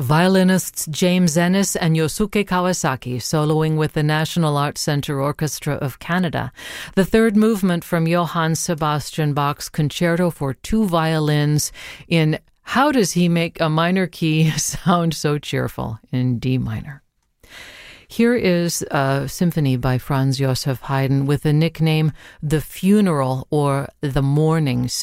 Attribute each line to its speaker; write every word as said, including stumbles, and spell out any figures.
Speaker 1: Violinists James Ennis and Yosuke Kawasaki soloing with the National Arts Centre Orchestra of Canada. The third movement from Johann Sebastian Bach's Concerto for Two Violins in How Does He Make a Minor Key Sound So Cheerful in D minor. Here is a symphony by Franz Joseph Haydn with the nickname The Funeral or The Mourning